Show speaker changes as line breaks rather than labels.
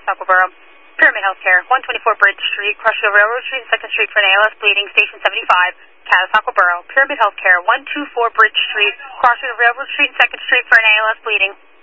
Catasauqua Borough. Pyramid Healthcare, 124 Bridge Street, Crushville Railroad Street and 2nd Street for an ALS bleeding, Station 75, Catasauqua Borough. Pyramid Healthcare, 124 Bridge Street, Crushville Railroad Street and 2nd Street for an ALS bleeding.